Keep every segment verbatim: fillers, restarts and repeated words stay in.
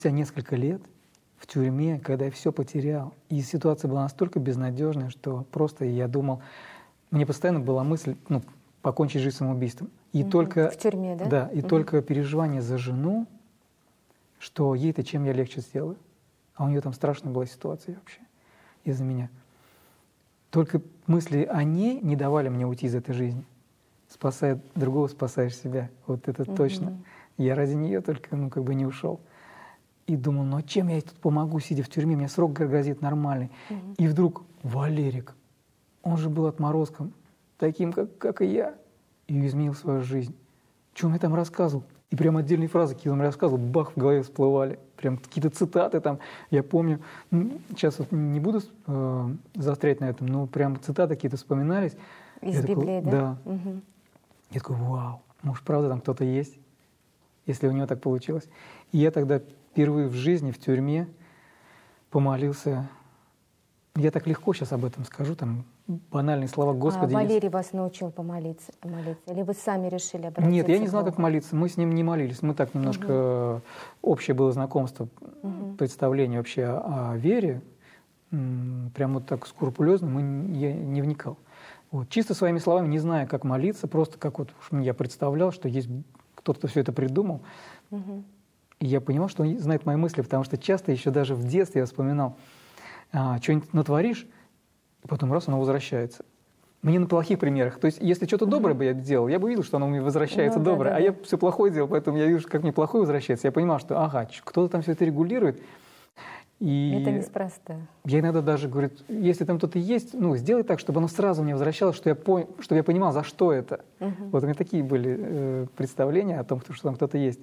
Спустя несколько лет в тюрьме, когда я все потерял, и ситуация была настолько безнадежная, что просто я думал, мне постоянно была мысль, ну, покончить жизнь самоубийством. И Угу. только, В тюрьме, да? Да, и Угу. только переживание за жену, что ей-то чем я легче сделаю. А у нее там страшная была ситуация вообще из-за меня. Только мысли о ней не давали мне уйти из этой жизни. Спасая другого, спасаешь себя. Вот это Угу. точно. Я ради нее только, ну, как бы не ушел. И думал, ну а чем я ей тут помогу, сидя в тюрьме, мне срок грозит нормальный. Угу. И вдруг Валерик, он же был отморозком, таким, как, как и я, и изменил свою жизнь. Что он мне там рассказывал? И прям отдельные фразы, какие он мне рассказывал, бах, в голове всплывали. Прям какие-то цитаты там, я помню. Ну, сейчас вот не буду э, заострять на этом, но прям цитаты какие-то вспоминались. Из я Библии, такой, да? Да. Угу. Я такой, вау, может, правда там кто-то есть, если у него так получилось. И я тогда впервые в жизни в тюрьме помолился. Я так легко сейчас об этом скажу, там банальные слова «Господи». А Валерий вас научил помолиться, молиться? Или вы сами решили обратиться? Нет, я не знал, к Богу? как молиться. Мы с ним не молились. Мы так немножко угу. общее было знакомство, угу. представление вообще о, о вере. Прям вот так скрупулезно мы, я не вникал. Вот. Чисто своими словами, не зная, как молиться, просто как вот я представлял, что есть кто-то, кто все это придумал. Угу. И я понимал, что он знает мои мысли, потому что часто еще даже в детстве я вспоминал, а, что-нибудь натворишь, и потом раз, оно возвращается. Мне на плохих примерах. То есть, если что-то доброе бы я делал, я бы видел, что оно мне возвращается ну, доброе. Да, да, а да. я все плохое делал, поэтому я вижу, как мне плохое возвращается. Я понимал, что ага, кто-то там все это регулирует. И это неспроста. Я иногда даже говорю, если там кто-то есть, ну, сделай так, чтобы оно сразу мне возвращалось, что я, пон... чтобы я понимал, за что это. Угу. Вот у меня такие были э, представления о том, что там кто-то есть.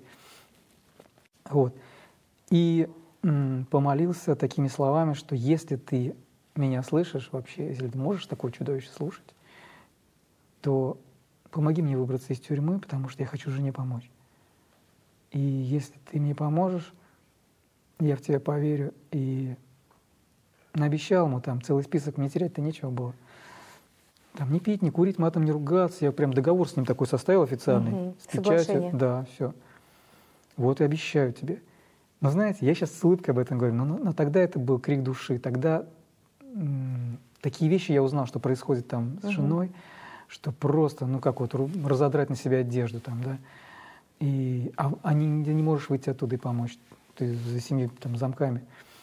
Вот. И м, помолился такими словами, что если ты меня слышишь вообще, если ты можешь такое чудовище слушать, то помоги мне выбраться из тюрьмы, потому что я хочу жене помочь. И если ты мне поможешь, я в тебя поверю. И наобещал ему там целый список, мне терять-то нечего было. Там не пить, не курить, матом не ругаться. Я прям договор с ним такой составил официальный. Угу. С печатью. Да, все. Вот и обещаю тебе. Но знаете, я сейчас с улыбкой об этом говорю, но, но, но тогда это был крик души. Тогда м- такие вещи я узнал, что происходит там с угу. женой, что просто, ну как вот, разодрать на себя одежду там, да. И, а, а не, не можешь выйти оттуда и помочь. Ты за семью там замками.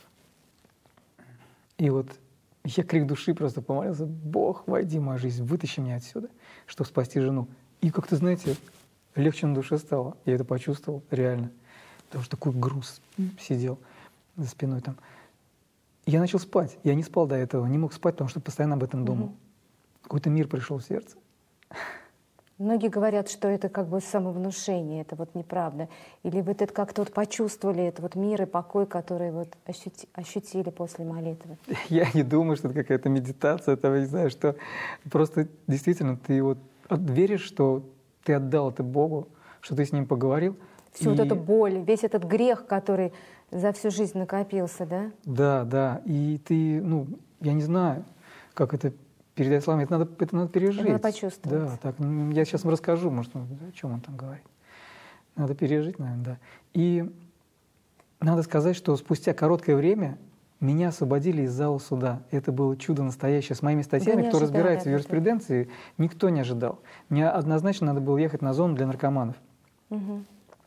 И вот я крик души просто помолился: Бог, войди в мою жизнь, вытащи меня отсюда, чтобы спасти жену. И как-то, знаете, легче на душе стало. Я это почувствовал реально. Потому что такой груз сидел за спиной там. И я начал спать. Я не спал до этого, не мог спать, потому что постоянно об этом думал. Угу. Какой-то мир пришел в сердце. Многие говорят, что это как бы самовнушение, это вот неправда. Или вы это как-то вот почувствовали, это вот мир и покой, который вот ощути, ощутили после молитвы? Я не думаю, что это какая-то медитация, этого не знаю, что просто действительно ты вот веришь, что ты отдал это Богу, что ты с Ним поговорил. Всю и... вот эту боль, весь этот грех, который за всю жизнь накопился, да? Да, да. И ты, ну, я не знаю, как это передать словами, это надо, это надо пережить. Это надо почувствовать. Да, так, я сейчас расскажу, может, о чем он там говорит. Надо пережить, наверное, да. И надо сказать, что спустя короткое время меня освободили из зала суда. Это было чудо настоящее. С моими статьями, кто разбирается в юриспруденции, никто не ожидал. Мне однозначно надо было ехать на зону для наркоманов. Угу.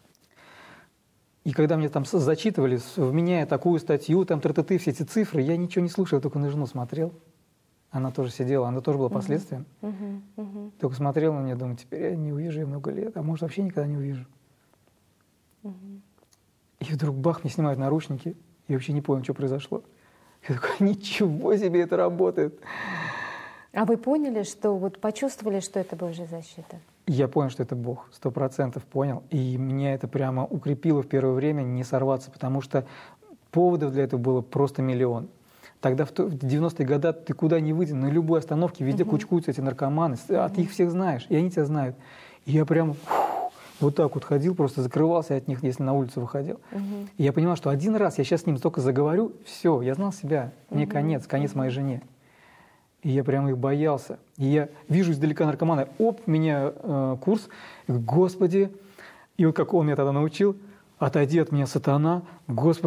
И когда мне там зачитывали, вменяя такую статью, там тра-та-ты, все эти цифры, я ничего не слушал, я только на жену смотрел. Она тоже сидела, она тоже была последствием. Uh-huh. Uh-huh. Только смотрел на меня, думаю, теперь я не увижу ее много лет, а может вообще никогда не увижу. Uh-huh. И вдруг бах, мне снимают наручники, я вообще не понял, что произошло. Я такой, ничего себе, это работает. А вы поняли, что вот почувствовали, что это Божья защита? Я понял, что это Бог, сто процентов понял. И меня это прямо укрепило в первое время не сорваться, потому что поводов для этого было просто миллион. Тогда в девяностые годы ты куда ни выйди, на любой остановке везде uh-huh. кучкуются эти наркоманы, uh-huh. а ты их всех знаешь, и они тебя знают. И я прям фу, вот так вот ходил, просто закрывался от них, если на улицу выходил. Uh-huh. И я понимал, что один раз я сейчас с ним столько заговорю, все, я знал себя, мне uh-huh. конец, конец uh-huh. моей жене. И я прям их боялся. И я вижу издалека наркомана, оп, меня э, курс, и, Господи, и вот как он меня тогда научил, отойди от меня, сатана, Господи,